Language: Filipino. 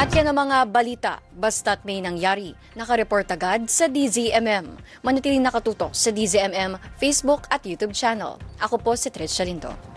At yan ang mga balita, basta't may nangyari. Nakareport agad sa DZMM. Manatiling nakatutok sa DZMM Facebook at YouTube channel. Ako po si Tricia Lindo.